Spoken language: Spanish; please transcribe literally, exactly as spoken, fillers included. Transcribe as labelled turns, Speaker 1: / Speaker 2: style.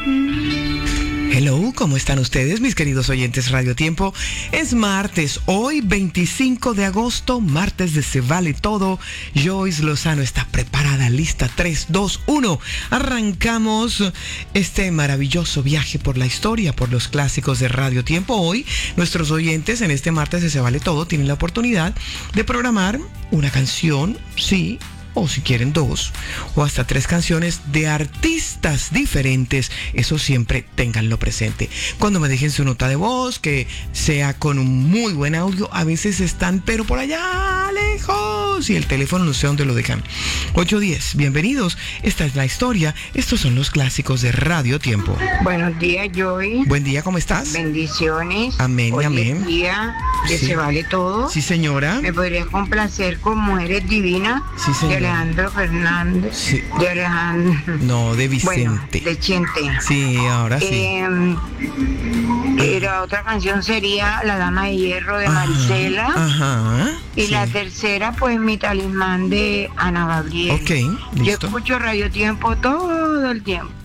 Speaker 1: Hello, ¿cómo están ustedes, mis queridos oyentes Radio Tiempo? Es martes, hoy veinticinco de agosto, martes de Se Vale Todo. Joyce Lozano está preparada, lista, tres, dos, uno. Arrancamos este maravilloso viaje por la historia, por los clásicos de Radio Tiempo. Hoy, nuestros oyentes en este martes de Se Vale Todo tienen la oportunidad de programar una canción, sí, o si quieren dos, o hasta tres canciones de artistas diferentes. Eso siempre ténganlo presente. Cuando me dejen su nota de voz, que sea con un muy buen audio, a veces están, pero por allá lejos, y el teléfono no sé dónde lo dejan. ocho diez, bienvenidos. Esta es la historia. Estos son los clásicos de Radio Tiempo.
Speaker 2: Buenos días, Joy.
Speaker 1: Buen día, ¿cómo estás?
Speaker 2: Bendiciones.
Speaker 1: Amén,
Speaker 2: Hoy
Speaker 1: amén.
Speaker 2: es día de
Speaker 1: Sí.
Speaker 2: Se Vale Todo.
Speaker 1: Sí, señora.
Speaker 2: Me podría complacer con Mujeres Divinas,
Speaker 1: Sí, señora.
Speaker 2: de Alejandro Fernández,
Speaker 1: Sí.
Speaker 2: de Alejandro,
Speaker 1: No, de
Speaker 2: bueno,
Speaker 1: Vicente.
Speaker 2: de Chente.
Speaker 1: Sí, ahora sí.
Speaker 2: Eh, y la otra canción sería La Dama de Hierro de
Speaker 1: Ajá,
Speaker 2: Marisela.
Speaker 1: Ajá.
Speaker 2: Y
Speaker 1: sí.
Speaker 2: la tercera, pues, Mi Talismán de Ana Gabriel.
Speaker 1: Ok,
Speaker 2: Yo
Speaker 1: listo.
Speaker 2: escucho Radio Tiempo todo el tiempo.